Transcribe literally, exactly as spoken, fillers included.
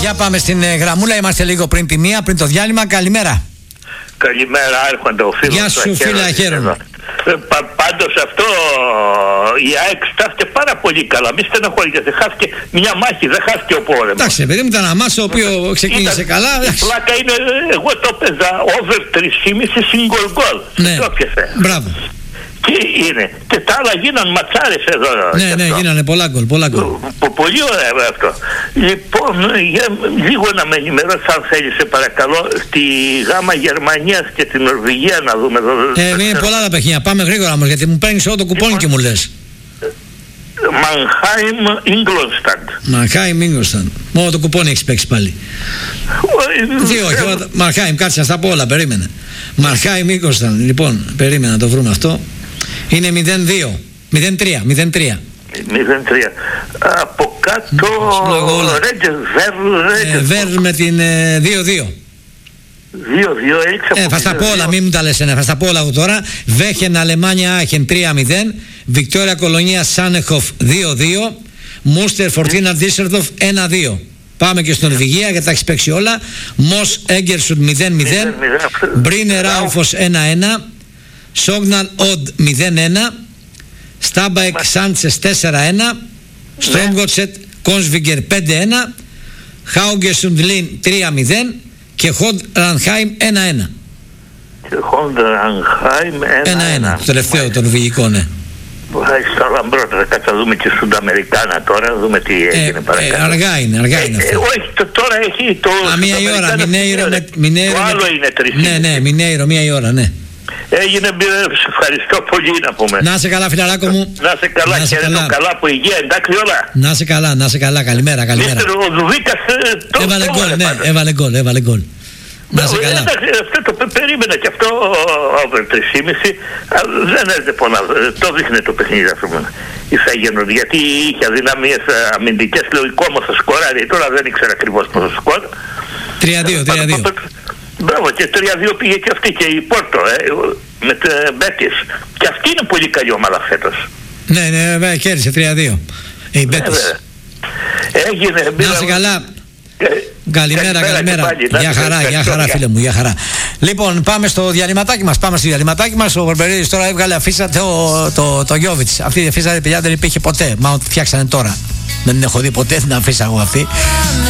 Για πάμε στην ε, γραμμούλα, είμαστε λίγο πριν τη μία, πριν το διάλειμμα. Καλημέρα. Καλημέρα, Άρχοντα, ο φίλος. Γεια σου, φίλε Αχαίρον. Πάντως αυτό η ΑΕΚ στάθηκε πάρα πολύ καλά. Μη στεναχωρείτε, χάθηκε μια μάχη, δεν χάθηκε ο πόλεμος. Εντάξει, παιδί μου, ήταν ένα μάτσο το οποίο ξεκίνησε ήταν, καλά. Η πλάκα είναι, εγώ το έπαιζα over τρία κόμμα πέντε single goal. Ναι, το πιάσε. Μπράβο. Και είναι. Και τα άλλα γίναν ματσάρες εδώ. Ναι, ναι, γίνανε πολλά γκολ, πολλά γκολ. Πολύ ωραίο αυτό. Λοιπόν, για λίγο να με ενημερώσει, αν θέλει, σε παρακαλώ, τη γάμα Γερμανίας και την Νορβηγία να δούμε εδώ. Ε, είναι πολλά τα παιχνίδια. Πάμε γρήγορα όμως, γιατί μου παίρνεις όλο το κουπόνι λοιπόν, και μου λες. Μανχάιμ Ίγκλονσταντ. Μανχάιμ Ίγκλονσταντ. Μόνο το κουπόνι έχεις παίξει πάλι. Τι όχι, Μανχάιμ, κάτσε να στα πω όλα, περίμενε. Μανχάιμ Ίγκλονσταντ. Λοιπόν, περίμενα να το βρούμε αυτό. Είναι μηδέν δύο. μηδέν τρία. μηδέν τρία. μηδέν τρία. Από κάτω Ρέτζερ Βέρ με την δύο δύο. δύο δύο έξι. Ε, θα στα πω όλα, μην μου τα λες ένα. Θα στα πω όλα εγώ τώρα. Βέχεν Αλεμάνια Άχεν τρία μηδέν. Βικτόρια Κολονία Σάνεχοφ δύο δύο. Μούστερ Φορτίνα Ντίσσερντοφ ένα δύο. Πάμε και στην Νορβηγία γιατί τα έχεις παίξει όλα. Μος Έγκερσουτ μηδέν μηδέν. Μπρίνερ Άουφος ένα ένα. Σόγναλ Οντ μηδέν ένα. Στάμπαεκ Σάντσες τέσσερα ένα. Στρόμγκοτσετ Κόνσβιγκερ πέντε ένα. Χάουγκεσουντ Λίν τρία μηδέν. Και Χοντ Ρανχάιμ ένα ένα. Και Χοντ Ρανχάιμ ένα ένα. Το τελευταίο το νορβηγικό, ναι. Στα λαμπρότερα, κάτσε να δούμε και Σουνταμερικάνα τώρα, δούμε τι έγινε ε, παρακάτω. Ε, αργά είναι, αργά είναι αυτό. Ε, όχι, το, τώρα έχει το... Α, μία η ώρα, Μινέιρο με... Μινέιρο το με... άλλο είναι τρεις. Ναι, ναι, Μινέιρο, μία η ώρα, ναι. Έγινε, σε ευχαριστώ πολύ να πούμε. Να σε καλά, φιλαράκο μου. Να σε καλά, να σε χαιρετώ καλά. καλά από υγεία, εντάξει όλα. Να σε καλά, να σε καλά, καλημέρα, καλημέρα. Μίστερ, ο Δουβίκας το έβαλε γκολ, ναι, έβαλε γκολ, έβαλε γκολ. Να σε καλά. Εντάξει, αυτό το περίμενα και αυτό over τρία κόμμα πέντε, δεν έρθει πολλά, το δείχνει το παιχνίδι ας πούμε. Η Φέγενορντ, γιατί είχε αδυναμίες αμυντικές, λογικό όμως θα σκοράρει, τώρα δεν ήξερα ακριβώς πόσο σκορ. τρία δύο, τρία δύο. Μπράβο, και τρία δύο πήγε και αυτή και η Πόρτο ε, με το Μπέτις. Και αυτή είναι πολύ καλή ομάδα φέτος. Ναι, ναι, ναι, κέρδισε τρία δύο. Η Μπέτις. Έγινε. Να σε καλά. Καλημέρα, καλημέρα. Γεια χαρά, γεια χαρά, φίλε μου, γεια χαρά. Λοιπόν, πάμε στο διαλυματάκι μας. Πάμε στο διαλυματάκι μας. Ο Βερμπερίδης τώρα έβγαλε αφίσα το, το, το Γιόβιτς. Αυτή η αφίσα, παιδιά, δεν υπήρχε ποτέ. Μα φτιάξανε τώρα. Δεν την έχω δει ποτέ την αφίσα εγώ αυτή.